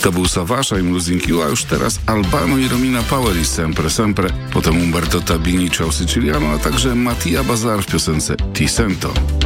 To był Savasza i Losing You, a już teraz Albano i Romina Power i Sempre Sempre, potem Umberto Tabini, Ciao Siciliano, a także Mattia Bazar w piosence Ti Sento.